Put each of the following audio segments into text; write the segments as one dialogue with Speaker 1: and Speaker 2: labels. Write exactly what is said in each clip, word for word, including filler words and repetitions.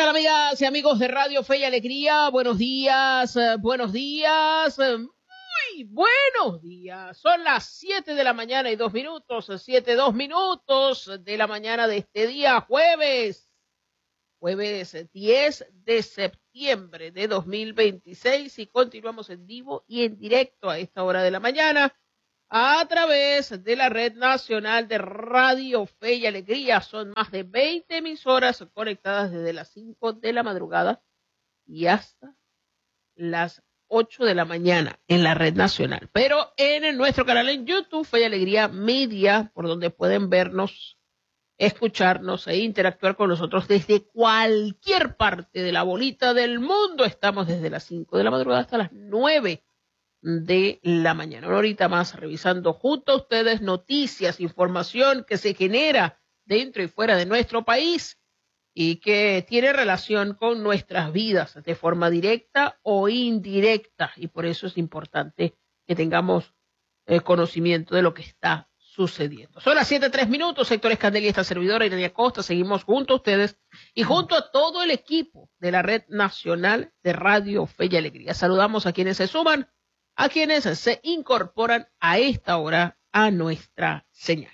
Speaker 1: tal, amigas y amigos de Radio Fe y Alegría? Buenos días, eh, buenos días, eh, muy buenos días. Son las siete de la mañana y dos minutos, siete, dos minutos de la mañana de este día, jueves, jueves diez de septiembre de dos mil veintiséis, y continuamos en vivo y en directo a esta hora de la mañana a través de la Red Nacional de Radio Fe y Alegría. Son más de veinte emisoras conectadas desde las cinco de la madrugada y hasta las ocho de la mañana en la Red Nacional. Pero en nuestro canal en YouTube, Fe y Alegría Media, por donde pueden vernos, escucharnos e interactuar con nosotros desde cualquier parte de la bolita del mundo. Estamos desde las cinco de la madrugada hasta las nueve de la mañana. Una horita más revisando junto a ustedes noticias, información que se genera dentro y fuera de nuestro país y que tiene relación con nuestras vidas de forma directa o indirecta. Y por eso es importante que tengamos eh, conocimiento de lo que está sucediendo. Son las siete, tres minutos, Héctor Escandel y esta servidora Irania Costa. Seguimos junto a ustedes y junto a todo el equipo de la Red Nacional de Radio Fe y Alegría. Saludamos a quienes se suman, a quienes se incorporan a esta hora a nuestra señal.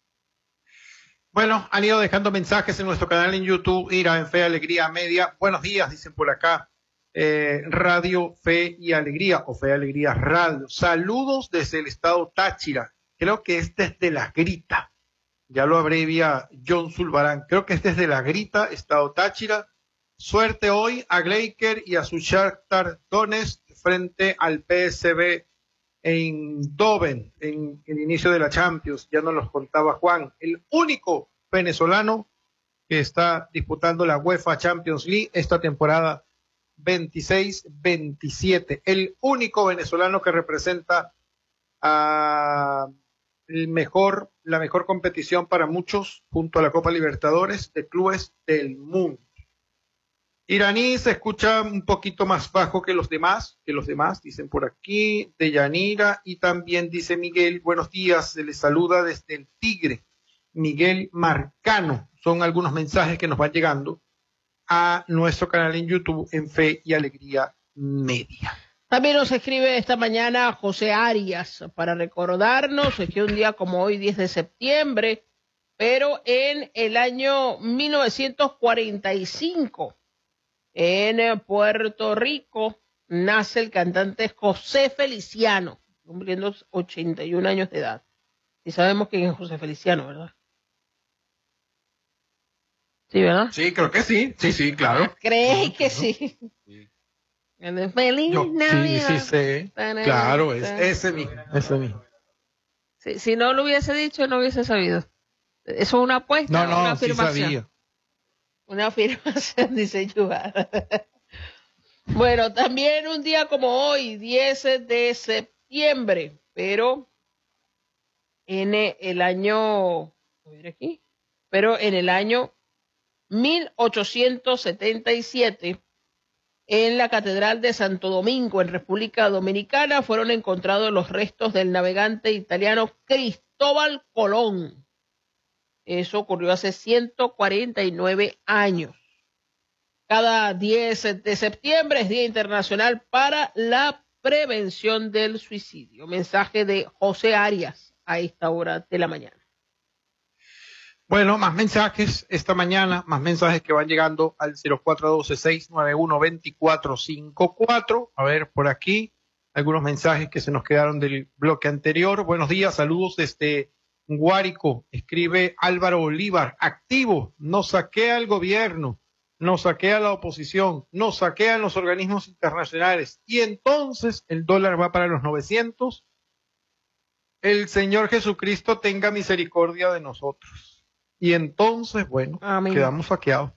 Speaker 2: Bueno, han ido dejando mensajes en nuestro canal en YouTube, Ira en Fe y Alegría Media. Buenos días, dicen por acá. Eh, Radio Fe y Alegría o Fe y Alegría Radio. Saludos desde el estado Táchira. Creo que es desde La Grita. Ya lo abrevia John Zulbarán. Creo que es desde La Grita, estado Táchira. Suerte hoy a Gleiker y a su Shakhtar Donetsk frente al P S V en Doven, en el inicio de la Champions. Ya nos los contaba Juan, el único venezolano que está disputando la UEFA Champions League esta temporada veintiséis veintisiete. El único venezolano que representa a el mejor, la mejor competición para muchos, junto a la Copa Libertadores de clubes del mundo. Iraní se escucha un poquito más bajo que los demás, que los demás, dicen por aquí, de Yanira, y también dice Miguel, buenos días, se les saluda desde el Tigre, Miguel Marcano. Son algunos mensajes que nos van llegando a nuestro canal en YouTube en Fe y Alegría Media.
Speaker 1: También nos escribe esta mañana José Arias para recordarnos que un día como hoy, diez de septiembre, pero en el año mil novecientos cuarenta y cinco, en Puerto Rico, nace el cantante José Feliciano, cumpliendo ochenta y un años de edad. Y sabemos quién es José Feliciano, ¿verdad? Sí, ¿verdad?
Speaker 2: Sí, creo que sí. Sí, sí, claro.
Speaker 1: ¿Crees que sí? Sí. Feliz
Speaker 2: Yo,
Speaker 1: Navidad.
Speaker 2: sí, sí, sí. Claro, es ese mismo. Ese mismo.
Speaker 1: Si, si no lo hubiese dicho, no hubiese sabido. ¿Eso es una apuesta?
Speaker 2: No, no,
Speaker 1: una
Speaker 2: afirmación? Sí sabía.
Speaker 1: Una afirmación, dice Yuval. Bueno, también un día como hoy, diez de septiembre, pero en el año, voy a ver aquí, pero en el año mil ochocientos setenta y siete, en la Catedral de Santo Domingo, en República Dominicana, fueron encontrados los restos del navegante italiano Cristóbal Colón. Eso ocurrió hace ciento cuarenta y nueve años. Cada diez de septiembre es Día Internacional para la Prevención del Suicidio. Mensaje de José Arias a esta hora de la mañana.
Speaker 2: Bueno, más mensajes esta mañana, más mensajes que van llegando al cero cuatro uno dos, seis nueve uno, dos cuatro cinco cuatro. A ver, por aquí, algunos mensajes que se nos quedaron del bloque anterior. Buenos días, saludos desde Guárico, escribe Álvaro Olivar, activo, nos saquea el gobierno, nos saquea la oposición, nos saquean los organismos internacionales y entonces el dólar va para los novecientos. El Señor Jesucristo tenga misericordia de nosotros. Y entonces, bueno, Amén. Quedamos saqueados.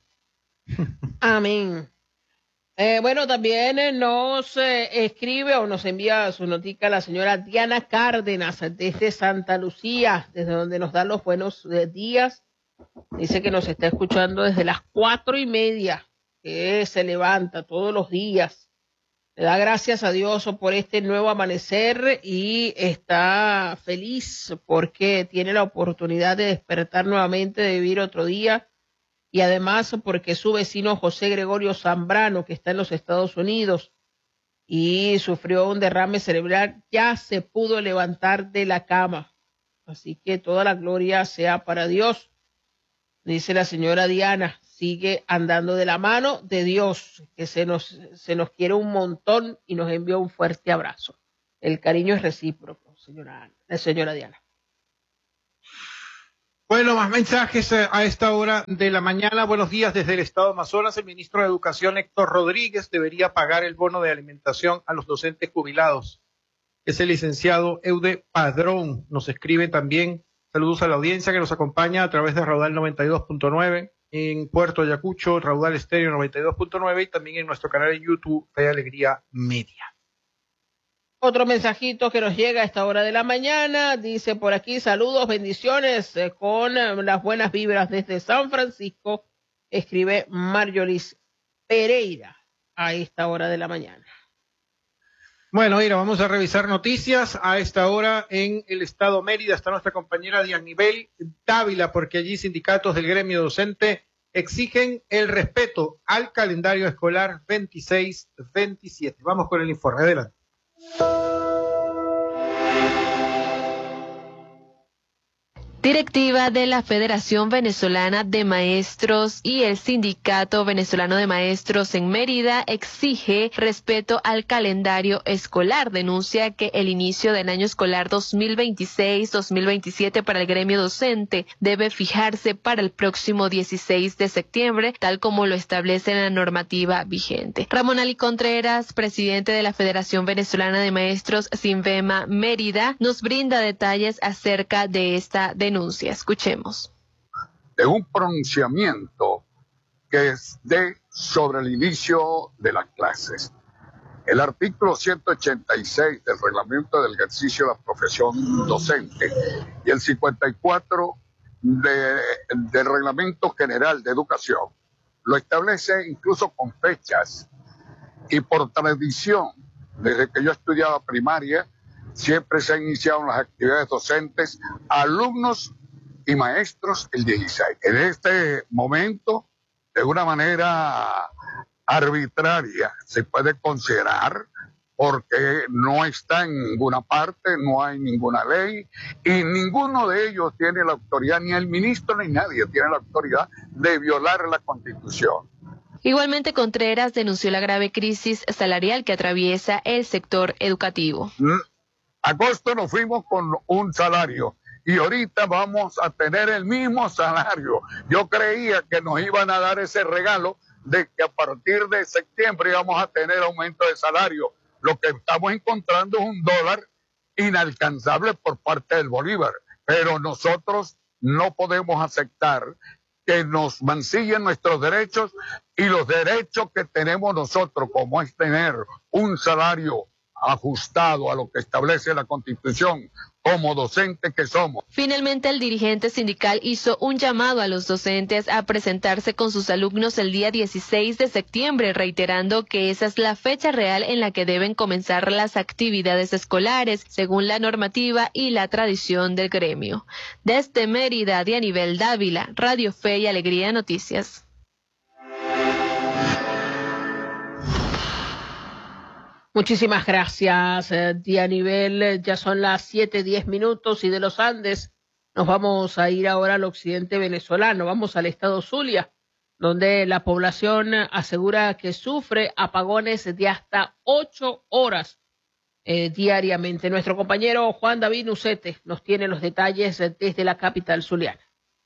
Speaker 1: Amén. Eh, bueno, también eh, nos eh, escribe o nos envía su notica la señora Diana Cárdenas desde Santa Lucía, desde donde nos da los buenos eh, días. Dice que nos está escuchando desde las cuatro y media, que se levanta todos los días. Le da gracias a Dios por este nuevo amanecer y está feliz porque tiene la oportunidad de despertar nuevamente, de vivir otro día y además porque su vecino José Gregorio Zambrano, que está en los Estados Unidos y sufrió un derrame cerebral, ya se pudo levantar de la cama. Así que toda la gloria sea para Dios. Dice la señora Diana, sigue andando de la mano de Dios, que se nos, se nos quiere un montón y nos envió un fuerte abrazo. El cariño es recíproco, señora, la señora Diana.
Speaker 2: Bueno, más mensajes a esta hora de la mañana. Buenos días desde el estado de Amazonas. El ministro de Educación, Héctor Rodríguez, debería pagar el bono de alimentación a los docentes jubilados. Es el licenciado Eude Padrón. Nos escribe también. Saludos a la audiencia que nos acompaña a través de Raudal noventa y dos punto nueve, en Puerto Ayacucho, Raudal Estéreo noventa y dos punto nueve y también en nuestro canal de YouTube, Fe y Alegría Media.
Speaker 1: Otro mensajito que nos llega a esta hora de la mañana, dice por aquí, saludos, bendiciones, eh, con eh, las buenas vibras desde San Francisco, escribe Marjolis Pereira a esta hora de la mañana.
Speaker 2: Bueno, mira, vamos a revisar noticias a esta hora en el estado Mérida. Está nuestra compañera Dianibel Dávila, porque allí sindicatos del gremio docente exigen el respeto al calendario escolar veintiséis veintisiete. Vamos con el informe, adelante.
Speaker 3: Directiva de la Federación Venezolana de Maestros y el Sindicato Venezolano de Maestros en Mérida exige respeto al calendario escolar. Denuncia que el inicio del año escolar dos mil veintiséis dos mil veintisiete para el gremio docente debe fijarse para el próximo dieciséis de septiembre, tal como lo establece la normativa vigente. Ramón Ali Contreras, presidente de la Federación Venezolana de Maestros Sinvema Mérida, nos brinda detalles acerca de esta denuncia. Escuchemos.
Speaker 4: De un pronunciamiento que es de sobre el inicio de las clases. El artículo ciento ochenta y seis del reglamento del ejercicio de la profesión docente y el cincuenta y cuatro de, del reglamento general de educación lo establece incluso con fechas, y por tradición, desde que yo estudiaba primaria, siempre se han iniciado las actividades docentes, alumnos y maestros el dieciséis. En este momento, de una manera arbitraria, se puede considerar, porque no está en ninguna parte, no hay ninguna ley, y ninguno de ellos tiene la autoridad, ni el ministro ni nadie tiene la autoridad de violar la Constitución.
Speaker 3: Igualmente, Contreras denunció la grave crisis salarial que atraviesa el sector educativo.
Speaker 4: Agosto nos fuimos con un salario y ahorita vamos a tener el mismo salario. Yo creía que nos iban a dar ese regalo de que a partir de septiembre íbamos a tener aumento de salario. Lo que estamos encontrando es un dólar inalcanzable por parte del Bolívar, pero nosotros no podemos aceptar que nos mancillen nuestros derechos y los derechos que tenemos nosotros, como es tener un salario ajustado a lo que establece la Constitución como docentes que somos.
Speaker 3: Finalmente, el dirigente sindical hizo un llamado a los docentes a presentarse con sus alumnos el día dieciséis de septiembre, reiterando que esa es la fecha real en la que deben comenzar las actividades escolares, según la normativa y la tradición del gremio. Desde Mérida, Dianibel Dávila, Radio Fe y Alegría Noticias.
Speaker 1: Muchísimas gracias, eh, Dianibel. Ya son las siete diez minutos y de los Andes nos vamos a ir ahora al occidente venezolano. Vamos al estado Zulia, donde la población asegura que sufre apagones de hasta ocho horas eh, diariamente. Nuestro compañero Juan David Nucete nos tiene los detalles desde la capital zuliana.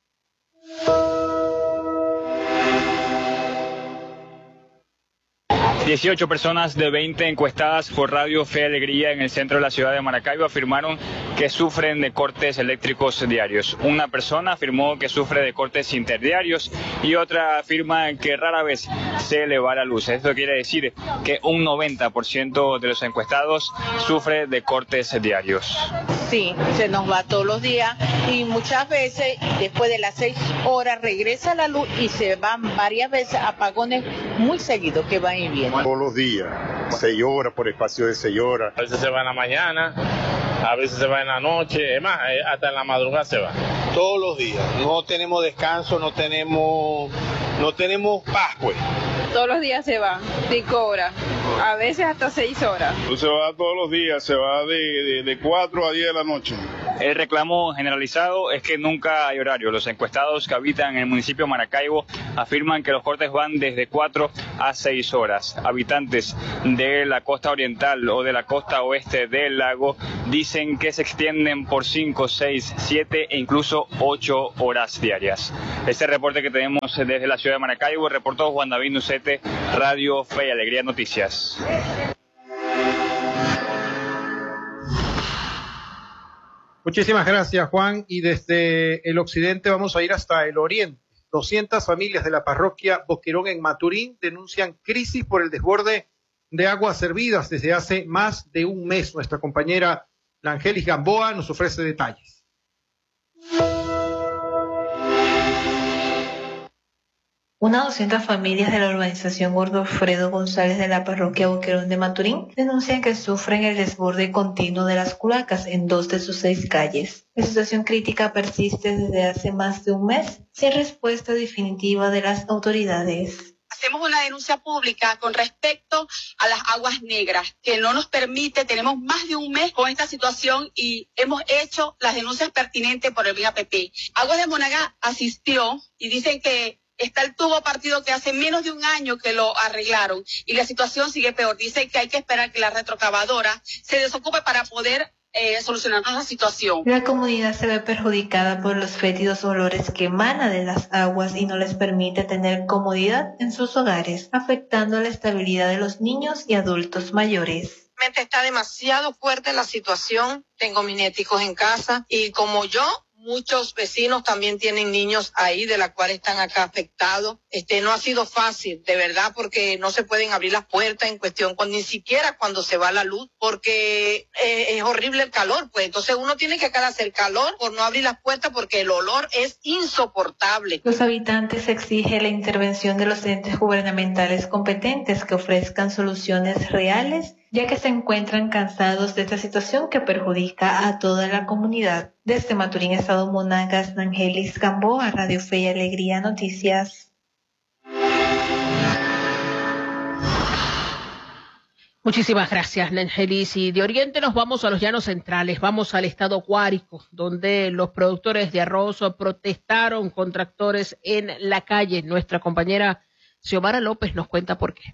Speaker 5: dieciocho personas de veinte encuestadas por Radio Fe y Alegría en el centro de la ciudad de Maracaibo afirmaron que sufren de cortes eléctricos diarios. Una persona afirmó que sufre de cortes interdiarios y otra afirma que rara vez se le va la luz. Esto quiere decir que un noventa por ciento de los encuestados sufre de cortes diarios.
Speaker 6: Sí, se nos va todos los días y muchas veces después de las seis horas regresa la luz y se van varias veces apagones muy seguidos que van y vienen.
Speaker 7: Todos los días, seis horas por espacio de seis horas.
Speaker 8: A veces se va en la mañana, a veces se va en la noche, es más, hasta en la madrugada se va.
Speaker 7: Todos los días. No tenemos descanso, no tenemos, no tenemos paz, pues.
Speaker 8: Todos los días se va, cinco horas, a veces hasta seis horas.
Speaker 9: Se va todos los días, se va de, de, de cuatro a diez de la noche.
Speaker 5: El reclamo generalizado es que nunca hay horario. Los encuestados que habitan en el municipio de Maracaibo afirman que los cortes van desde cuatro a seis horas. Habitantes de la costa oriental o de la costa oeste del lago dicen que se extienden por cinco, seis, siete e incluso ocho horas diarias. Este reporte que tenemos desde la ciudad de Maracaibo, reportó Juan David Nucete, Radio Fe y Alegría Noticias.
Speaker 2: Muchísimas gracias, Juan. Y desde el occidente vamos a ir hasta el oriente. doscientas familias de la parroquia Boquerón en Maturín denuncian crisis por el desborde de aguas servidas desde hace más de un mes. Nuestra compañera Langelis Gamboa nos ofrece detalles.
Speaker 10: Unas doscientas familias de la urbanización Gordofredo González de la parroquia Boquerón de Maturín denuncian que sufren el desborde continuo de las cloacas en dos de sus seis calles. La situación crítica persiste desde hace más de un mes, sin respuesta definitiva de las autoridades.
Speaker 11: Hacemos una denuncia pública con respecto a las aguas negras, que no nos permite, tenemos más de un mes con esta situación y hemos hecho las denuncias pertinentes por el B I A P P. Aguas de Monaga asistió y dicen que está el tubo partido que hace menos de un año que lo arreglaron y la situación sigue peor. Dicen que hay que esperar que la retrocavadora se desocupe para poder eh, solucionar la situación.
Speaker 10: La comunidad se ve perjudicada por los fétidos olores que emanan de las aguas y no les permite tener comodidad en sus hogares, afectando la estabilidad de los niños y adultos mayores.
Speaker 12: Está demasiado fuerte la situación. Tengo mis nieticos en casa y como yo, muchos vecinos también tienen niños ahí, de la cual están acá afectados. Este, no ha sido fácil, de verdad, porque no se pueden abrir las puertas en cuestión, cuando, ni siquiera cuando se va la luz, porque eh, es horrible el calor, pues. Entonces uno tiene que acá hacer calor por no abrir las puertas porque el olor es insoportable.
Speaker 10: Los habitantes exigen la intervención de los entes gubernamentales competentes que ofrezcan soluciones reales, ya que se encuentran cansados de esta situación que perjudica a toda la comunidad. Desde Maturín, Estado Monagas, Angelis Gamboa, Radio Fe y Alegría Noticias.
Speaker 1: Muchísimas gracias, Nangelis. Y de Oriente nos vamos a los llanos centrales, vamos al estado Guárico, donde los productores de arroz protestaron con tractores en la calle. Nuestra compañera Xiomara López nos cuenta por qué.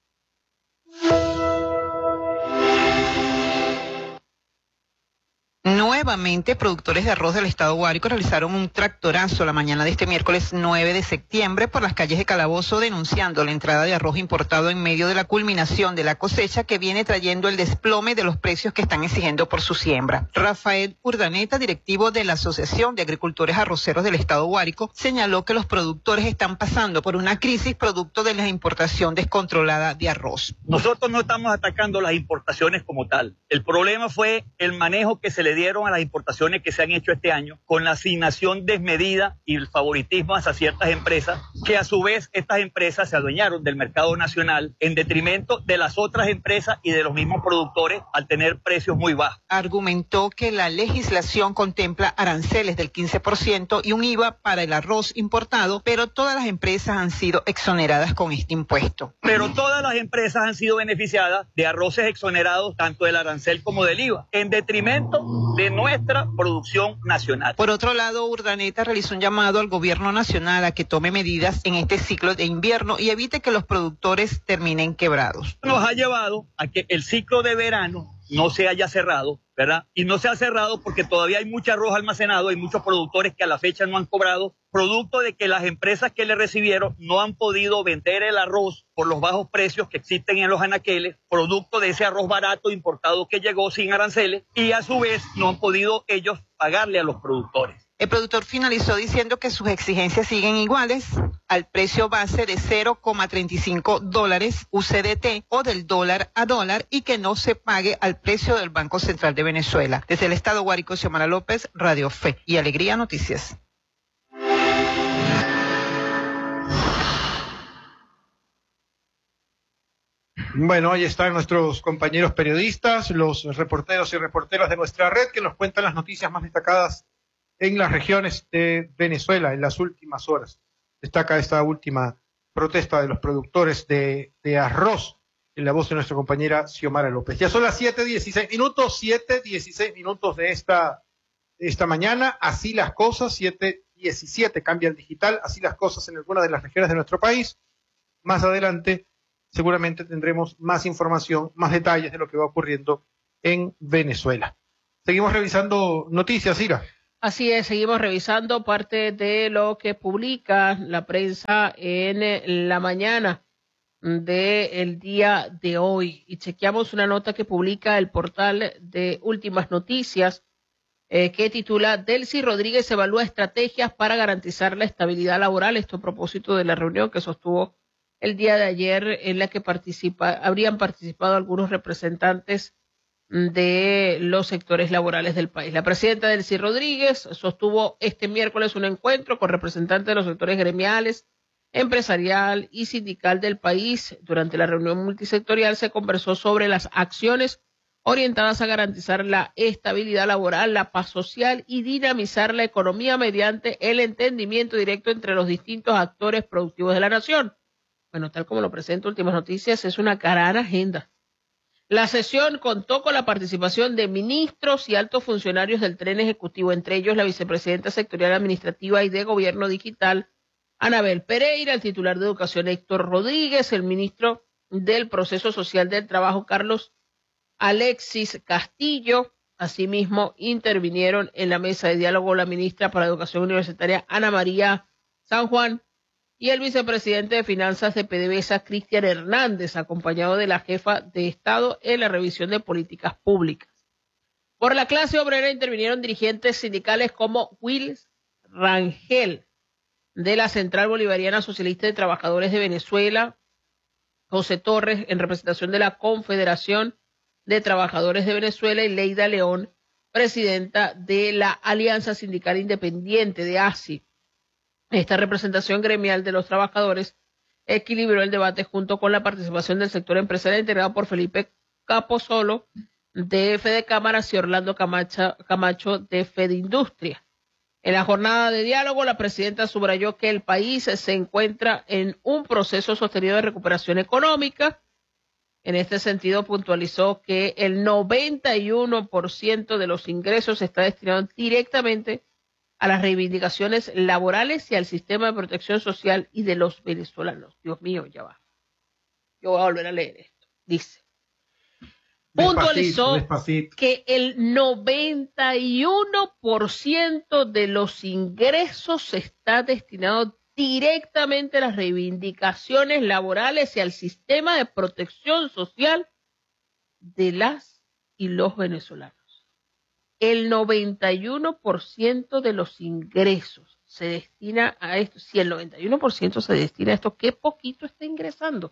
Speaker 13: Nuevamente, productores de arroz del estado Guárico realizaron un tractorazo la mañana de este miércoles nueve de septiembre por las calles de Calabozo, denunciando la entrada de arroz importado en medio de la culminación de la cosecha que viene trayendo el desplome de los precios que están exigiendo por su siembra. Rafael Urdaneta, directivo de la Asociación de Agricultores Arroceros del estado Guárico, señaló que los productores están pasando por una crisis producto de la importación descontrolada de arroz.
Speaker 14: Nosotros no estamos atacando las importaciones como tal. El problema fue el manejo que se le dieron a las importaciones que se han hecho este año, con la asignación desmedida y el favoritismo hacia ciertas empresas, que a su vez estas empresas se adueñaron del mercado nacional en detrimento de las otras empresas y de los mismos productores al tener precios muy bajos.
Speaker 13: Argumentó que la legislación contempla aranceles del quince por ciento y un I V A para el arroz importado, pero todas las empresas han sido exoneradas con este impuesto.
Speaker 14: Pero todas las empresas han sido beneficiadas de arroces exonerados tanto del arancel como del I V A, en detrimento de nuestra producción nacional.
Speaker 13: Por otro lado, Urdaneta realizó un llamado al gobierno nacional a que tome medidas en este ciclo de invierno y evite que los productores terminen quebrados.
Speaker 14: Nos ha llevado a que el ciclo de verano no se haya cerrado, ¿verdad? Y no se ha cerrado porque todavía hay mucho arroz almacenado, hay muchos productores que a la fecha no han cobrado, producto de que las empresas que le recibieron no han podido vender el arroz por los bajos precios que existen en los anaqueles, producto de ese arroz barato importado que llegó sin aranceles, y a su vez no han podido ellos pagarle a los productores.
Speaker 13: El productor finalizó diciendo que sus exigencias siguen iguales al precio base de cero coma treinta y cinco dólares U C D T o del dólar a dólar y que no se pague al precio del Banco Central de Venezuela. Desde el estado Guárico, Xiomara López, Radio Fe y Alegría Noticias.
Speaker 2: Bueno, ahí están nuestros compañeros periodistas, los reporteros y reporteras de nuestra red que nos cuentan las noticias más destacadas en las regiones de Venezuela en las últimas horas. Destaca esta última protesta de los productores de, de arroz en la voz de nuestra compañera Xiomara López. Ya son las siete dieciséis minutos, siete dieciséis minutos de esta, de esta mañana. Así las cosas, siete diecisiete cambia el digital, así las cosas en algunas de las regiones de nuestro país. Más adelante seguramente tendremos más información, más detalles de lo que va ocurriendo en Venezuela. Seguimos revisando noticias, Ira.
Speaker 1: Así es, seguimos revisando parte de lo que publica la prensa en la mañana del día de hoy. Y chequeamos una nota que publica el portal de Últimas Noticias, eh, que titula Delcy Rodríguez evalúa estrategias para garantizar la estabilidad laboral. Esto a propósito de la reunión que sostuvo el día de ayer, en la que participa, habrían participado algunos representantes de los sectores laborales del país. La presidenta Delcy Rodríguez sostuvo este miércoles un encuentro con representantes de los sectores gremiales, empresarial y sindical del país. Durante la reunión multisectorial se conversó sobre las acciones orientadas a garantizar la estabilidad laboral, la paz social y dinamizar la economía mediante el entendimiento directo entre los distintos actores productivos de la nación. Bueno, tal como lo presenta Últimas Noticias, es una gran agenda. La sesión contó con la participación de ministros y altos funcionarios del tren ejecutivo, entre ellos la vicepresidenta sectorial administrativa y de gobierno digital, Anabel Pereira, el titular de Educación, Héctor Rodríguez, el ministro del Proceso Social del Trabajo, Carlos Alexis Castillo. Asimismo, intervinieron en la mesa de diálogo la ministra para Educación Universitaria, Ana María San Juan, y el vicepresidente de Finanzas de PDVSA, Cristian Hernández, acompañado de la jefa de Estado en la revisión de políticas públicas. Por la clase obrera intervinieron dirigentes sindicales como Wills Rangel, de la Central Bolivariana Socialista de Trabajadores de Venezuela, José Torres, en representación de la Confederación de Trabajadores de Venezuela, y Leida León, presidenta de la Alianza Sindical Independiente de A S I. Esta representación gremial de los trabajadores equilibró el debate junto con la participación del sector empresarial integrado por Felipe Capozolo de Fede Cámaras y Orlando Camacho, Camacho de Fede Industria. En la jornada de diálogo, la presidenta subrayó que el país se encuentra en un proceso sostenido de recuperación económica. En este sentido, puntualizó que el noventa y uno por ciento de los ingresos está destinado directamente a las reivindicaciones laborales y al sistema de protección social y de los venezolanos. Dios mío, ya va. Yo voy a volver a leer esto. Dice, puntualizó despacito, despacito. que el noventa y uno por ciento de los ingresos está destinado directamente a las reivindicaciones laborales y al sistema de protección social de las y los venezolanos. El noventa y uno por ciento de los ingresos se destina a esto. Si el noventa y uno por ciento se destina a esto, ¿qué poquito está ingresando?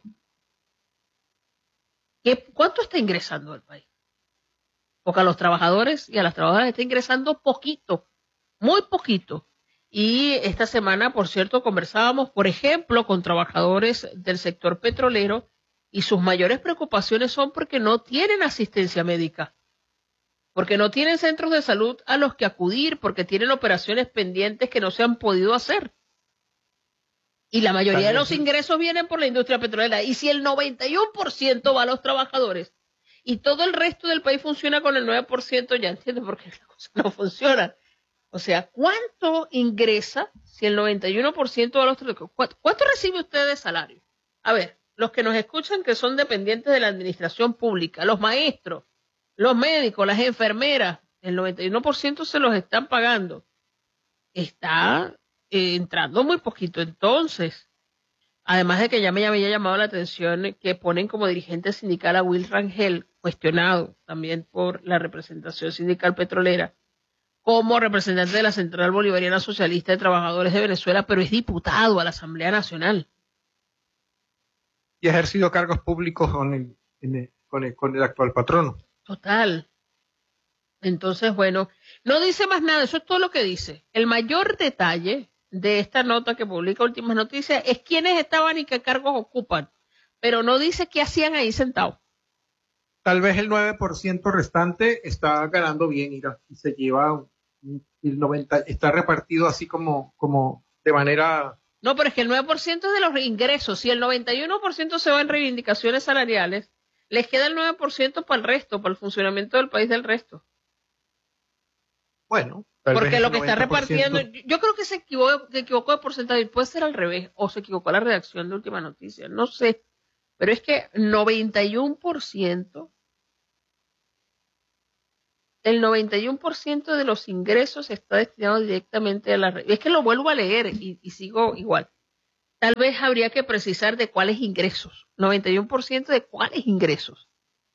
Speaker 1: ¿Qué, ¿Cuánto está ingresando el país? Porque a los trabajadores y a las trabajadoras está ingresando poquito, muy poquito. Y esta semana, por cierto, conversábamos, por ejemplo, con trabajadores del sector petrolero, y sus mayores preocupaciones son porque no tienen asistencia médica, porque no tienen centros de salud a los que acudir, porque tienen operaciones pendientes que no se han podido hacer. Y la mayoría de los ingresos vienen por la industria petrolera. Y si el noventa y uno por ciento va a los trabajadores y todo el resto del país funciona con el nueve por ciento, ya entiendo por qué la cosa no funciona. O sea, ¿cuánto ingresa si el noventa y uno por ciento va a los trabajadores? ¿Cuánto, ¿Cuánto recibe usted de salario? A ver, los que nos escuchan que son dependientes de la administración pública, los maestros, los médicos, las enfermeras, el noventa y uno por ciento se los están pagando. Está eh, entrando muy poquito. Entonces, además de que ya me había llamado la atención que ponen como dirigente sindical a Will Rangel, cuestionado también por la representación sindical petrolera, como representante de la Central Bolivariana Socialista de Trabajadores de Venezuela, pero es diputado a la Asamblea Nacional.
Speaker 2: Y ha ejercido cargos públicos con el, el, con el, con el actual patrono.
Speaker 1: Total. Entonces, bueno, no dice más nada, eso es todo lo que dice. El mayor detalle de esta nota que publica Últimas Noticias es quiénes estaban y qué cargos ocupan, pero no dice qué hacían ahí sentados.
Speaker 2: Tal vez el nueve por ciento restante está ganando bien, Ira, y se lleva un, y el noventa está repartido así como, como de manera...
Speaker 1: No, pero es que el nueve por ciento es de los ingresos. Si el noventa y uno por ciento se va en reivindicaciones salariales, les queda el nueve por ciento para el resto, para el funcionamiento del país del resto.
Speaker 2: Bueno,
Speaker 1: porque lo que está repartiendo, yo creo que se equivocó, se equivocó de porcentaje, puede ser al revés, o se equivocó la redacción de Última Noticia, no sé, pero es que noventa y uno por ciento, el noventa y uno por ciento de los ingresos está destinado directamente a la... Es que lo vuelvo a leer y, y sigo igual. Tal vez habría que precisar de cuáles ingresos, noventa y uno por ciento de cuáles ingresos.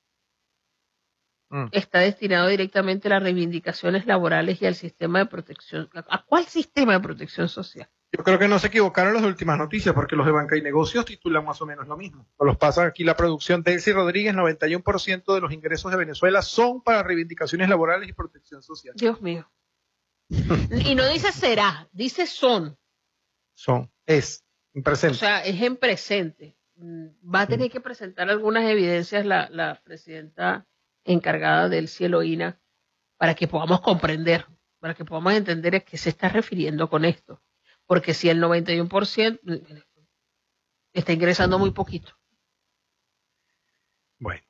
Speaker 1: Está destinado directamente a las reivindicaciones laborales y al sistema de protección. ¿A cuál sistema de protección social?
Speaker 2: Yo creo que no se equivocaron los de Últimas Noticias, porque los de Banca y Negocios titulan más o menos lo mismo. Los pasa aquí la producción. Delcy Rodríguez, noventa y uno por ciento de los ingresos de Venezuela son para reivindicaciones laborales y protección social.
Speaker 1: Dios mío. Y no dice será, dice son.
Speaker 2: Son, es, en presente.
Speaker 1: O sea, es en presente. Va a tener que presentar algunas evidencias la, la presidenta encargada del cielo I N A para que podamos comprender, para que podamos entender a qué se está refiriendo con esto. Porque si el noventa y uno por ciento está ingresando muy poquito.
Speaker 2: Bueno.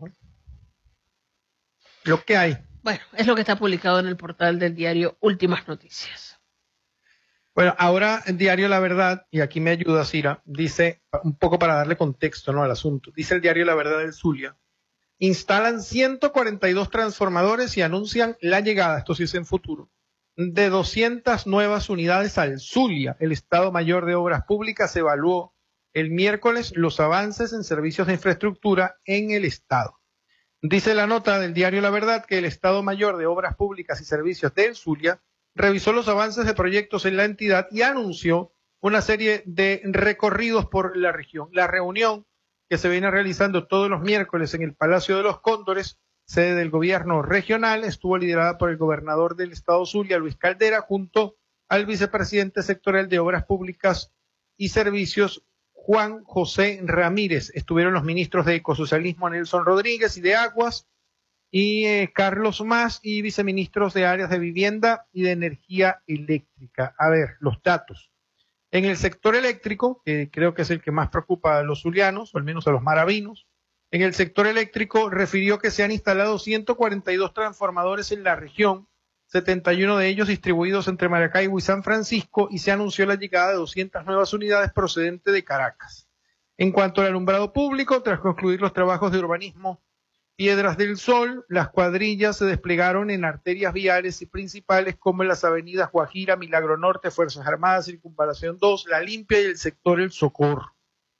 Speaker 2: Lo que hay.
Speaker 1: Bueno, es lo que está publicado en el portal del diario Últimas Noticias.
Speaker 2: Bueno, ahora el diario La Verdad, y aquí me ayuda Cira, dice, un poco para darle contexto, ¿no?, al asunto, dice el diario La Verdad del Zulia: instalan ciento cuarenta y dos transformadores y anuncian la llegada, esto sí es en futuro, de doscientas nuevas unidades al Zulia. El Estado Mayor de Obras Públicas evaluó el miércoles los avances en servicios de infraestructura en el Estado. Dice la nota del diario La Verdad que el Estado Mayor de Obras Públicas y Servicios del Zulia revisó los avances de proyectos en la entidad y anunció una serie de recorridos por la región. La reunión, que se viene realizando todos los miércoles en el Palacio de los Cóndores, sede del gobierno regional, estuvo liderada por el gobernador del estado Zulia, Luis Caldera, junto al vicepresidente sectorial de Obras Públicas y Servicios, Juan José Ramírez. Estuvieron los ministros de Ecosocialismo, Nelson Rodríguez, y de Aguas, y eh, Carlos Mas, y viceministros de Áreas de Vivienda y de Energía Eléctrica. A ver, los datos. En el sector eléctrico, que creo que es el que más preocupa a los zulianos, o al menos a los maravinos, en el sector eléctrico refirió que se han instalado ciento cuarenta y dos transformadores en la región, setenta y uno de ellos distribuidos entre Maracaibo y San Francisco, y se anunció la llegada de doscientas nuevas unidades procedentes de Caracas. En cuanto al alumbrado público, tras concluir los trabajos de urbanismo Piedras del Sol, las cuadrillas se desplegaron en arterias viales y principales como en las avenidas Guajira, Milagro Norte, Fuerzas Armadas, Circunvalación dos, La Limpia y el sector El Socorro.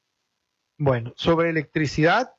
Speaker 2: Bueno, sobre electricidad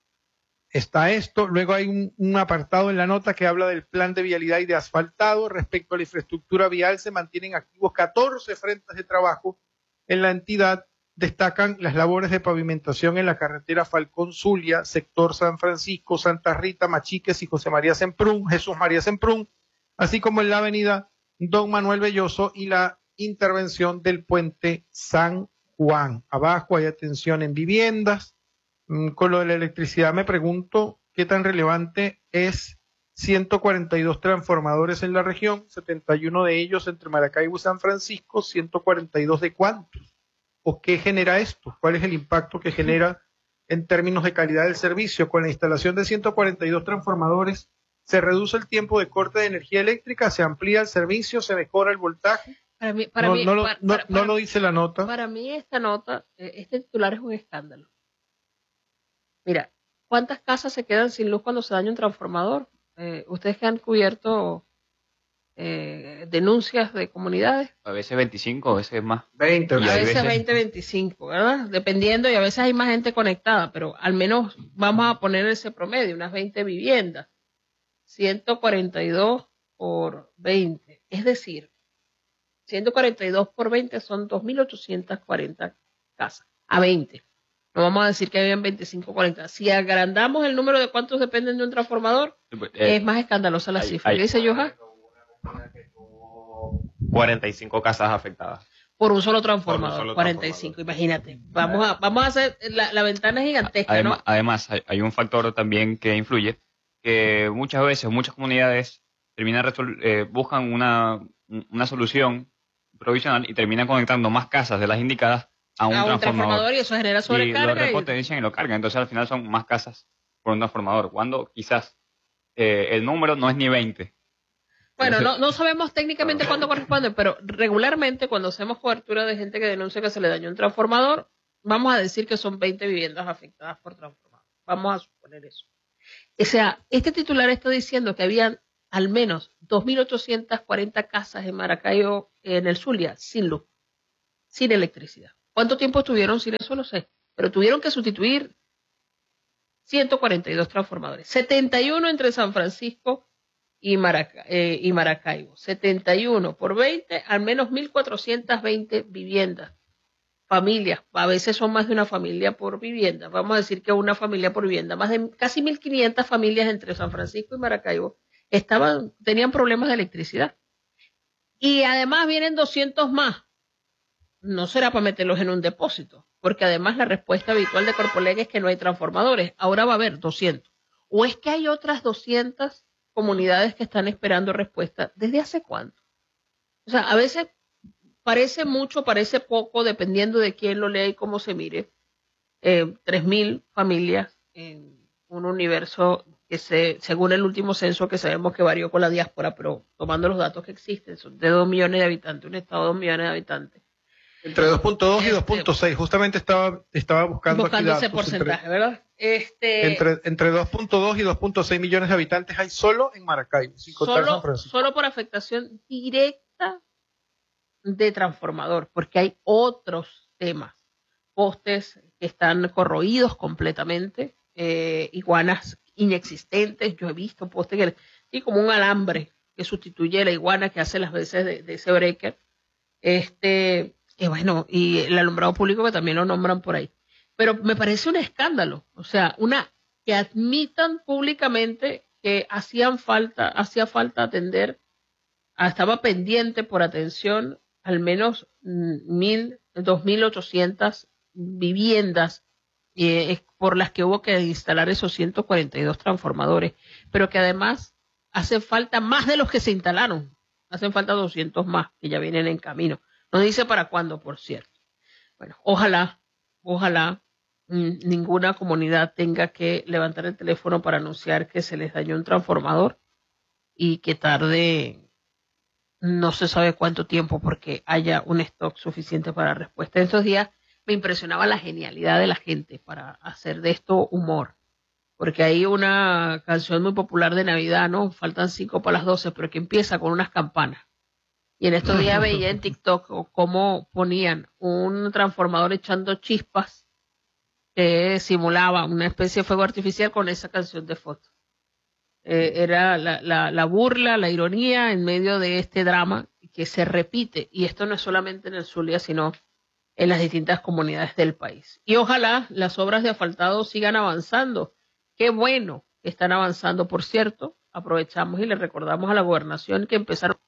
Speaker 2: está esto. Luego hay un, un apartado en la nota que habla del plan de vialidad y de asfaltado. Respecto a la infraestructura vial, se mantienen activos catorce frentes de trabajo en la entidad. Destacan las labores de pavimentación en la carretera Falcón-Zulia, sector San Francisco, Santa Rita, Machiques y José María Semprún, Jesús María Semprún, así como en la avenida Don Manuel Belloso y la intervención del puente San Juan. Abajo hay atención en viviendas. Con lo de la electricidad me pregunto qué tan relevante es ciento cuarenta y dos transformadores en la región, setenta y uno de ellos entre Maracaibo y San Francisco, ciento cuarenta y dos de cuántos. ¿O qué genera esto? ¿Cuál es el impacto que genera en términos de calidad del servicio? Con la instalación de ciento cuarenta y dos transformadores, ¿se reduce el tiempo de corte de energía eléctrica? ¿Se amplía el servicio? ¿Se mejora el voltaje?
Speaker 1: Para mí, para
Speaker 2: no,
Speaker 1: mí,
Speaker 2: no, lo,
Speaker 1: para,
Speaker 2: no,
Speaker 1: para,
Speaker 2: no lo dice la nota.
Speaker 1: Para mí esta nota, este titular es un escándalo. Mira, ¿cuántas casas se quedan sin luz cuando se daña un transformador? Eh, ¿Ustedes que han cubierto eh, denuncias de comunidades?
Speaker 15: A veces veinticinco, a veces más.
Speaker 2: veinte.
Speaker 1: A veces veinte, veinticinco, ¿verdad? Dependiendo, y a veces hay más gente conectada, pero al menos vamos a poner ese promedio, unas veinte viviendas. ciento cuarenta y dos por veinte. Es decir, ciento cuarenta y dos por veinte son dos mil ochocientas cuarenta casas. A veinte. No vamos a decir que habían veinticinco, cuarenta. Si agrandamos el número de cuántos dependen de un transformador, eh, es más escandalosa la
Speaker 15: hay,
Speaker 1: cifra.
Speaker 15: Hay,
Speaker 1: ¿Qué dice Johan?
Speaker 15: cuarenta y cinco casas afectadas.
Speaker 1: Por un solo transformador,
Speaker 15: un solo
Speaker 1: cuarenta y cinco, imagínate. Vamos a, vamos a hacer, la, la ventana es gigantesca,
Speaker 15: además,
Speaker 1: ¿no?
Speaker 15: Además, hay, hay un factor también que influye, que muchas veces, muchas comunidades terminan resol- eh, buscan una una solución provisional y terminan conectando más casas de las indicadas a un,
Speaker 1: a un
Speaker 15: transformador.
Speaker 1: transformador y eso genera sobrecarga.
Speaker 15: Y lo repotencian y... y lo cargan. Entonces al final son más casas por un transformador. Cuando quizás eh, el número no es ni veinte.
Speaker 1: Bueno,
Speaker 15: Entonces,
Speaker 1: no, no sabemos técnicamente claro. cuándo corresponde, pero regularmente cuando hacemos cobertura de gente que denuncia que se le dañó un transformador, vamos a decir que son veinte viviendas afectadas por transformador. Vamos a suponer eso. O sea, este titular está diciendo que habían al menos dos mil ochocientas cuarenta casas en Maracaibo, en el Zulia, sin luz, sin electricidad. ¿Cuánto tiempo estuvieron sin eso? No sé. Pero tuvieron que sustituir ciento cuarenta y dos transformadores. setenta y uno entre San Francisco y, Maraca, eh, y Maracaibo. setenta y uno por veinte, al menos mil cuatrocientas veinte viviendas. Familias, a veces son más de una familia por vivienda. Vamos a decir que una familia por vivienda. Más de casi mil quinientas familias entre San Francisco y Maracaibo estaban, tenían problemas de electricidad. Y además vienen doscientos más. No será para meterlos en un depósito, porque además la respuesta habitual de Corpoleg es que no hay transformadores. Ahora va a haber doscientos. ¿O es que hay otras doscientas comunidades que están esperando respuesta? ¿Desde hace cuánto? O sea, a veces parece mucho, parece poco, dependiendo de quién lo lea y cómo se mire. Eh, tres mil familias en un universo que se, según el último censo que sabemos que varió con la diáspora, pero tomando los datos que existen, son de dos millones de habitantes, un estado de dos millones de habitantes.
Speaker 2: Entre dos punto dos y dos punto seis, justamente estaba, estaba buscando,
Speaker 1: buscando
Speaker 2: aquí
Speaker 1: ese
Speaker 2: datos,
Speaker 1: porcentaje,
Speaker 2: entre,
Speaker 1: ¿verdad? Este,
Speaker 2: entre, entre dos punto dos y dos punto seis millones de habitantes hay solo en Maracaibo, sin contar
Speaker 1: solo,
Speaker 2: San Francisco.
Speaker 1: Solo por afectación directa de transformador, porque hay otros temas, postes que están corroídos completamente, eh, iguanas inexistentes. Yo he visto postes que, sí, como un alambre que sustituye la iguana que hace las veces de, de ese breaker. Este, y bueno, y el alumbrado público que también lo nombran por ahí. Pero me parece un escándalo, o sea, una que admitan públicamente que hacían falta, hacía falta atender, estaba pendiente por atención al menos mil, dos mil ochocientas viviendas eh, por las que hubo que instalar esos ciento cuarenta y dos transformadores, pero que además hacen falta más de los que se instalaron, hacen falta doscientos más que ya vienen en camino. No dice para cuándo, por cierto. Bueno, ojalá, ojalá mmm, ninguna comunidad tenga que levantar el teléfono para anunciar que se les dañó un transformador y que tarde no se sabe cuánto tiempo porque haya un stock suficiente para respuesta. En estos días me impresionaba la genialidad de la gente para hacer de esto humor, porque hay una canción muy popular de Navidad, ¿no? Faltan cinco para las doce, pero que empieza con unas campanas. Y en estos días veía en TikTok cómo ponían un transformador echando chispas que simulaba una especie de fuego artificial con esa canción de foto. Eh, era la, la, la burla, la ironía en medio de este drama que se repite. Y esto no es solamente en el Zulia, sino en las distintas comunidades del país. Y ojalá las obras de asfaltado sigan avanzando. Qué bueno que están avanzando, por cierto. Aprovechamos y le recordamos a la gobernación que empezaron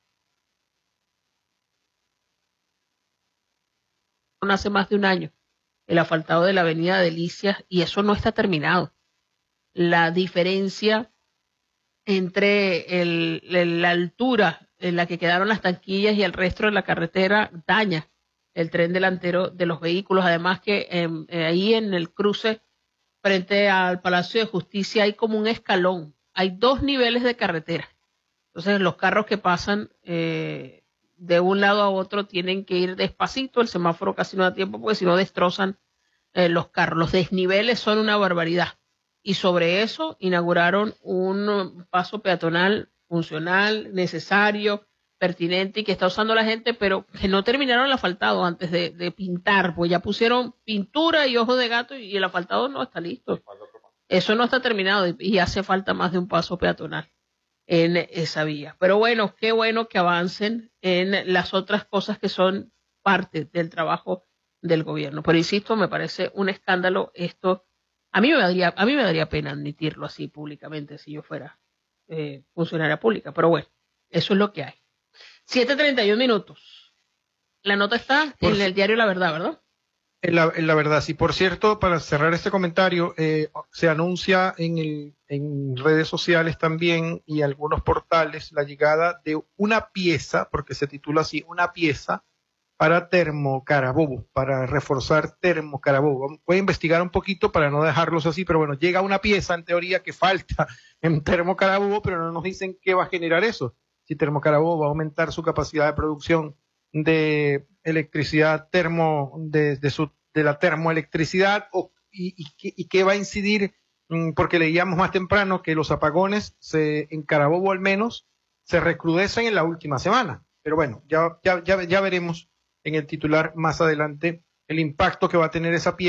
Speaker 1: hace más de un año el asfaltado de la avenida Delicias y eso no está terminado. La diferencia entre el, el, la altura en la que quedaron las tanquillas y el resto de la carretera daña el tren delantero de los vehículos. Además que eh, ahí en el cruce frente al Palacio de Justicia hay como un escalón. Hay dos niveles de carretera. Entonces los carros que pasan eh, de un lado a otro tienen que ir despacito. El semáforo casi no da tiempo porque si no destrozan eh, los carros. Los desniveles son una barbaridad. Y sobre eso inauguraron un paso peatonal funcional, necesario, pertinente y que está usando la gente, pero que no terminaron el asfaltado antes de, de pintar, pues ya pusieron pintura y ojo de gato y el asfaltado no está listo. Eso no está terminado y, y hace falta más de un paso peatonal en esa vía. Pero bueno, qué bueno que avancen en las otras cosas que son parte del trabajo del gobierno. Pero insisto, me parece un escándalo esto. A mí me daría, a mí me daría pena admitirlo así públicamente si yo fuera eh, funcionaria pública, pero bueno, eso es lo que hay. siete treinta y un minutos. La nota está Por en el diario La Verdad, ¿verdad?
Speaker 2: En la, en la Verdad, sí. Por cierto, para cerrar este comentario, eh, se anuncia en el en redes sociales también y algunos portales la llegada de una pieza, porque se titula así, una pieza para Termo Carabobo, para reforzar Termo Carabobo. Voy a investigar un poquito para no dejarlos así, pero bueno, llega una pieza en teoría que falta en Termo Carabobo, pero no nos dicen qué va a generar eso. Si Termo Carabobo va a aumentar su capacidad de producción de electricidad termo, de, de, su, de la termoelectricidad, o, y, y, y qué va a incidir, porque leíamos más temprano que los apagones se, en Carabobo al menos se recrudecen en la última semana. Pero bueno, ya, ya, ya, ya veremos en el titular más adelante el impacto que va a tener esa pieza.